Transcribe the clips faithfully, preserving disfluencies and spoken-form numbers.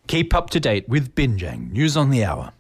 Keep up to date with Binjang News on the Hour.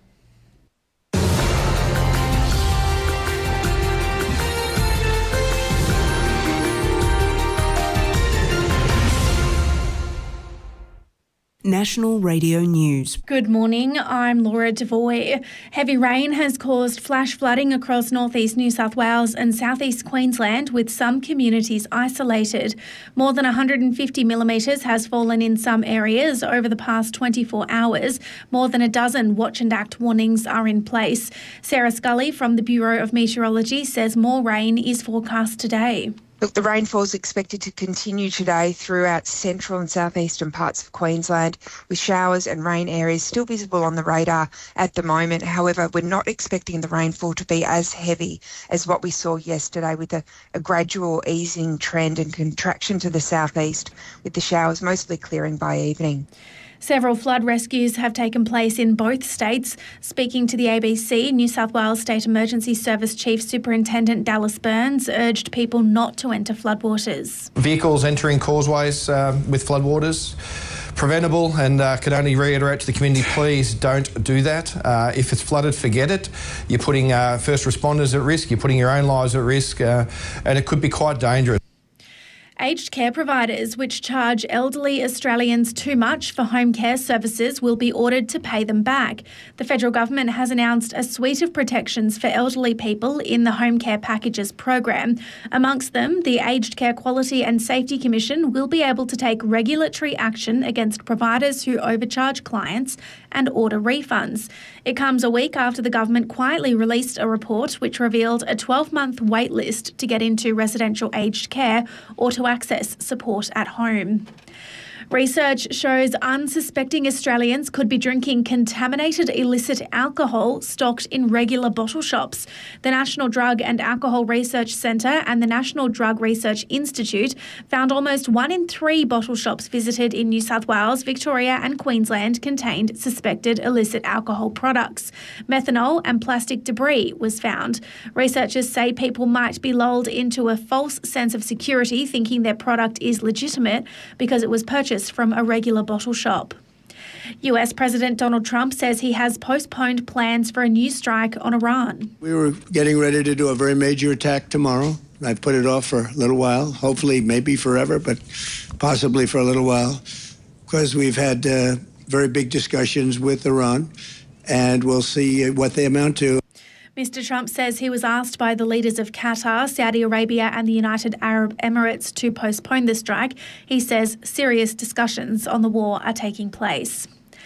National Radio News. Good morning, I'm Laura Devoy. Heavy rain has caused flash flooding across northeast New South Wales and southeast Queensland, with some communities isolated. More than one hundred fifty millimetres has fallen in some areas over the past twenty-four hours. More than a dozen watch and act warnings are in place. Sarah Scully from the Bureau of Meteorology says more rain is forecast today. Look, the rainfall is expected to continue today throughout central and southeastern parts of Queensland, with showers and rain areas still visible on the radar at the moment. However, we're not expecting the rainfall to be as heavy as what we saw yesterday, with a, a gradual easing trend and contraction to the southeast, with the showers mostly clearing by evening. Several flood rescues have taken place in both states. Speaking to the A B C, New South Wales State Emergency Service Chief Superintendent Dallas Burns urged people not to enter floodwaters. Vehicles entering causeways uh, with floodwaters, preventable, and uh, could only reiterate to the community, please don't do that. Uh, if it's flooded, forget it. You're putting uh, first responders at risk, you're putting your own lives at risk, uh, and it could be quite dangerous. Aged care providers which charge elderly Australians too much for home care services will be ordered to pay them back. The federal government has announced a suite of protections for elderly people in the Home Care Packages program. Amongst them, the Aged Care Quality and Safety Commission will be able to take regulatory action against providers who overcharge clients and order refunds. It comes a week after the government quietly released a report which revealed a twelve-month wait list to get into residential aged care or to access support at home. Research shows unsuspecting Australians could be drinking contaminated illicit alcohol stocked in regular bottle shops. The National Drug and Alcohol Research Centre and the National Drug Research Institute found almost one in three bottle shops visited in New South Wales, Victoria and Queensland contained suspected illicit alcohol products. Methanol and plastic debris was found. Researchers say people might be lulled into a false sense of security, thinking their product is legitimate because it was purchased from a regular bottle shop. U S President Donald Trump says he has postponed plans for a new strike on Iran. We were getting ready to do a very major attack tomorrow. I've put it off for a little while, hopefully maybe forever, but possibly for a little while, because we've had uh, very big discussions with Iran, and we'll see what they amount to. Mister Trump says he was asked by the leaders of Qatar, Saudi Arabia and the United Arab Emirates to postpone the strike. He says serious discussions on the war are taking place.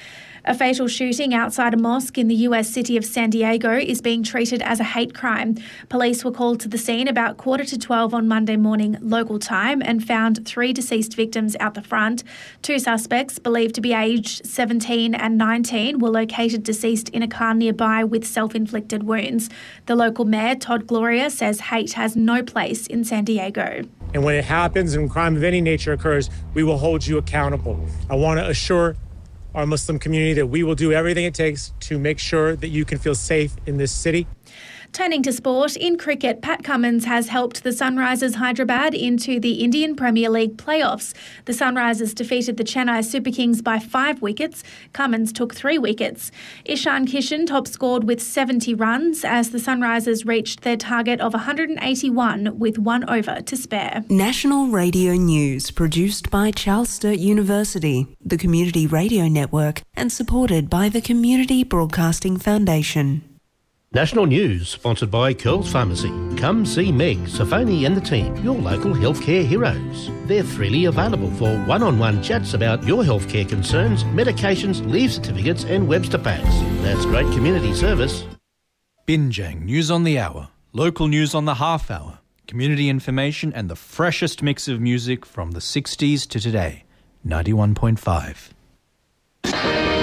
A fatal shooting outside a mosque in the U S city of San Diego is being treated as a hate crime. Police were called to the scene about quarter to twelve on Monday morning local time and found three deceased victims out the front. Two suspects, believed to be aged seventeen and nineteen, were located deceased in a car nearby with self-inflicted wounds. The local mayor, Todd Gloria, says hate has no place in San Diego. And when it happens and crime of any nature occurs, we will hold you accountable. I want to assure our Muslim community that we will do everything it takes to make sure that you can feel safe in this city. Turning to sport, in cricket, Pat Cummins has helped the Sunrisers Hyderabad into the Indian Premier League playoffs. The Sunrisers defeated the Chennai Super Kings by five wickets. Cummins took three wickets. Ishan Kishan top scored with seventy runs as the Sunrisers reached their target of one hundred eighty-one with one over to spare. National Radio News, produced by Charles Sturt University, the Community Radio Network, and supported by the Community Broadcasting Foundation. National News, sponsored by Curls Pharmacy. Come see Meg, Safoni and the team, your local healthcare heroes. They're freely available for one-on-one chats about your healthcare concerns, medications, leave certificates and Webster packs. That's great community service. Binjang News on the Hour, local news on the half hour, community information and the freshest mix of music from the sixties to today. ninety-one point five.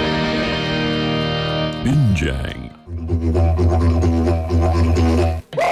Binjang.